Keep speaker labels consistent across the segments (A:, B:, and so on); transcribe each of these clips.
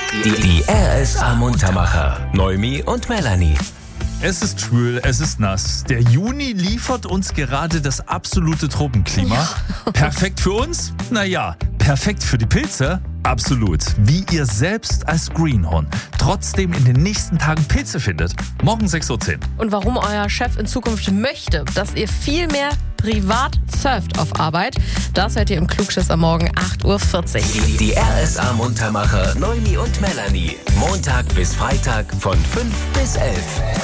A: Die RSA Muntermacher. Noemi und Melanie.
B: Es ist schwül, es ist nass. Der Juni liefert uns gerade das absolute Tropenklima. Ja. Perfekt für uns? Naja, perfekt für die Pilze? Absolut. Wie ihr selbst als Greenhorn trotzdem in den nächsten Tagen Pilze findet. Morgen 6:10 Uhr.
C: Und warum euer Chef in Zukunft möchte, dass ihr viel mehr privat surft auf Arbeit, das hört ihr im Klugschiss am Morgen 8:40 Uhr.
A: Die RSA Muntermacher Noemi und Melanie. Montag bis Freitag von 5 bis 11.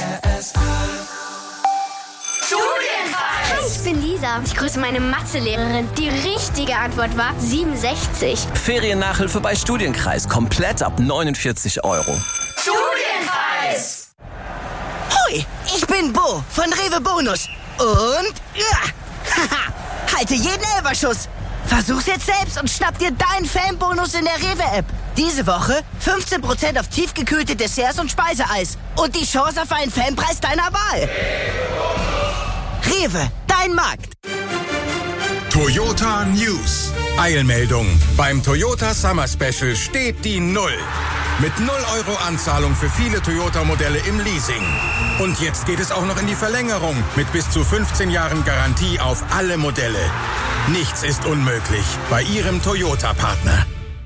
D: Hi, ich bin Lisa. Ich grüße meine Mathelehrerin. Die richtige Antwort war 67.
E: Feriennachhilfe bei Studienkreis. Komplett ab 49 Euro.
D: Studienkreis!
F: Hoi, ich bin Bo von Rewe Bonus. Und halte jeden Elferschuss. Versuch's jetzt selbst und schnapp dir deinen Fanbonus in der Rewe-App. Diese Woche 15% auf tiefgekühlte Desserts und Speiseeis. Und die Chance auf einen Fanpreis deiner Wahl. Rewe, dein Markt.
G: Toyota News. Eilmeldung. Beim Toyota Summer Special steht die 0. Mit 0 Euro Anzahlung für viele Toyota-Modelle im Leasing. Und jetzt geht es auch noch in die Verlängerung mit bis zu 15 Jahren Garantie auf alle Modelle. Nichts ist unmöglich bei Ihrem Toyota-Partner.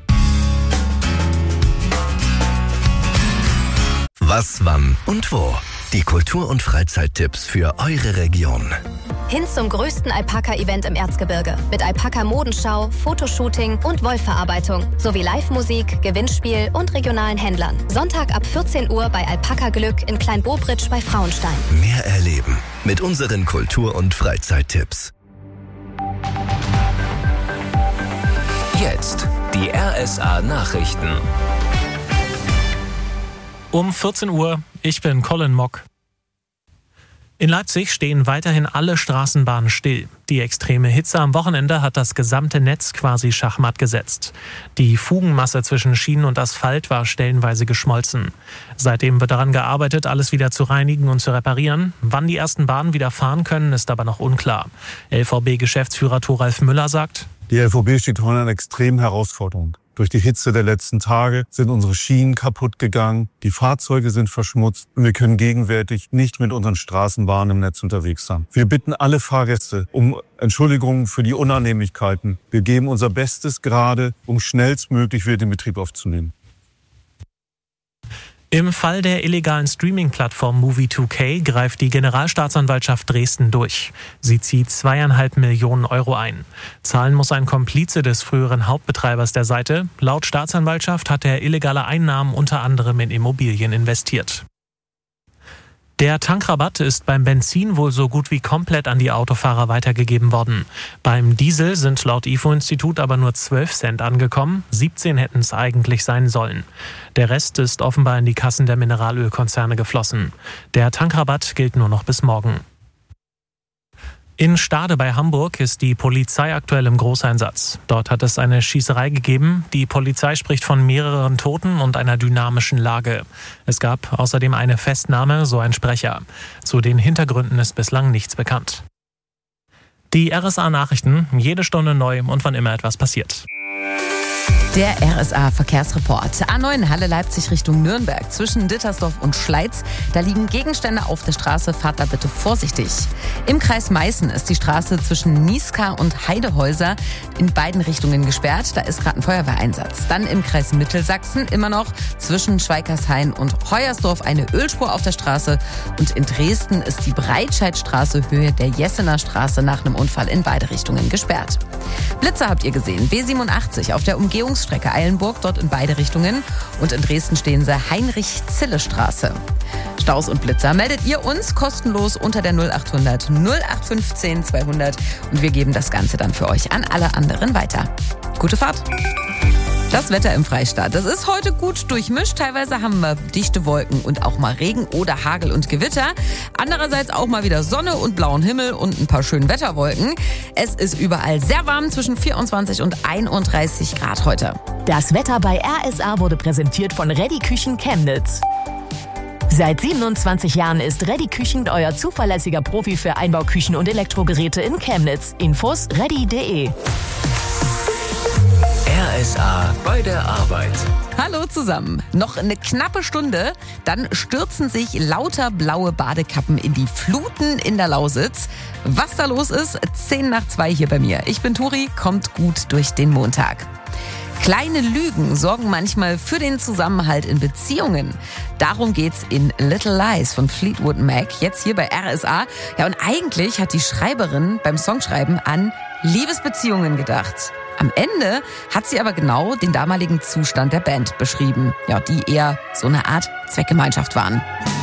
A: Was, wann und wo? Die Kultur- und Freizeittipps für eure Region.
H: Hin zum größten Alpaka-Event im Erzgebirge. Mit Alpaka-Modenschau, Fotoshooting und Wollverarbeitung. Sowie Live-Musik, Gewinnspiel und regionalen Händlern. Sonntag ab 14 Uhr bei Alpaka Glück in Kleinbobritsch bei Frauenstein.
A: Mehr erleben mit unseren Kultur- und Freizeittipps. Jetzt die RSA Nachrichten.
I: Um 14 Uhr, ich bin Colin Mock. In Leipzig stehen weiterhin alle Straßenbahnen still. Die extreme Hitze am Wochenende hat das gesamte Netz quasi schachmatt gesetzt. Die Fugenmasse zwischen Schienen und Asphalt war stellenweise geschmolzen. Seitdem wird daran gearbeitet, alles wieder zu reinigen und zu reparieren. Wann die ersten Bahnen wieder fahren können, ist aber noch unklar. LVB-Geschäftsführer Thoralf Müller sagt:
J: Die LVB steht vor einer extremen Herausforderung. Durch die Hitze der letzten Tage sind unsere Schienen kaputt gegangen, die Fahrzeuge sind verschmutzt und wir können gegenwärtig nicht mit unseren Straßenbahnen im Netz unterwegs sein. Wir bitten alle Fahrgäste um Entschuldigung für die Unannehmlichkeiten. Wir geben unser Bestes gerade, um schnellstmöglich wieder den Betrieb aufzunehmen.
I: Im Fall der illegalen Streaming-Plattform Movie2K greift die Generalstaatsanwaltschaft Dresden durch. Sie zieht 2,5 Millionen Euro ein. Zahlen muss ein Komplize des früheren Hauptbetreibers der Seite. Laut Staatsanwaltschaft hat er illegale Einnahmen unter anderem in Immobilien investiert. Der Tankrabatt ist beim Benzin wohl so gut wie komplett an die Autofahrer weitergegeben worden. Beim Diesel sind laut IFO-Institut aber nur 12 Cent angekommen. 17 hätten es eigentlich sein sollen. Der Rest ist offenbar in die Kassen der Mineralölkonzerne geflossen. Der Tankrabatt gilt nur noch bis morgen. In Stade bei Hamburg ist die Polizei aktuell im Großeinsatz. Dort hat es eine Schießerei gegeben. Die Polizei spricht von mehreren Toten und einer dynamischen Lage. Es gab außerdem eine Festnahme, so ein Sprecher. Zu den Hintergründen ist bislang nichts bekannt. Die RSA-Nachrichten, jede Stunde neu und wann immer etwas passiert.
K: Der RSA-Verkehrsreport. A9 Halle Leipzig Richtung Nürnberg zwischen Dittersdorf und Schleiz. Da liegen Gegenstände auf der Straße. Fahrt da bitte vorsichtig. Im Kreis Meißen ist die Straße zwischen Nieskar und Heidehäuser in beiden Richtungen gesperrt. Da ist gerade ein Feuerwehreinsatz. Dann im Kreis Mittelsachsen immer noch zwischen Schweikershain und Heuersdorf eine Ölspur auf der Straße. Und in Dresden ist die Breitscheidstraße Höhe der Jessener Straße nach einem Unfall in beide Richtungen gesperrt. Blitzer habt ihr gesehen. B87 auf der Umgehungsstrecke Eilenburg, dort in beide Richtungen. Und in Dresden stehen sie Heinrich-Zille-Straße. Staus und Blitzer meldet ihr uns kostenlos unter der 0800 0815 200 und wir geben das Ganze dann für euch an alle anderen weiter. Gute Fahrt! Das Wetter im Freistaat. Das ist heute gut durchmischt. Teilweise haben wir dichte Wolken und auch mal Regen oder Hagel und Gewitter. Andererseits auch mal wieder Sonne und blauen Himmel und ein paar schöne Wetterwolken. Es ist überall sehr warm, zwischen 24 und 31 Grad heute.
L: Das Wetter bei RSA wurde präsentiert von Reddy Küchen Chemnitz. Seit 27 Jahren ist Reddy Küchen euer zuverlässiger Profi für Einbauküchen und Elektrogeräte in Chemnitz. Infos reddy.de.
A: RSA bei der Arbeit.
K: Hallo zusammen. Noch eine knappe Stunde, dann stürzen sich lauter blaue Badekappen in die Fluten in der Lausitz. Was da los ist, 1:10 hier bei mir. Ich bin Turi, kommt gut durch den Montag. Kleine Lügen sorgen manchmal für den Zusammenhalt in Beziehungen. Darum geht's in Little Lies von Fleetwood Mac, jetzt hier bei RSA. Ja, und eigentlich hat die Schreiberin beim Songschreiben an Liebesbeziehungen gedacht. Am Ende hat sie aber genau den damaligen Zustand der Band beschrieben, ja, die eher so eine Art Zweckgemeinschaft waren.